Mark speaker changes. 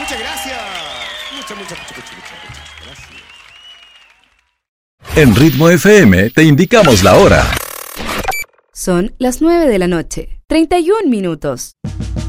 Speaker 1: Muchas gracias. Muchas gracias.
Speaker 2: En Ritmo FM te indicamos la hora.
Speaker 3: Son las 9 de la noche, 31 minutos.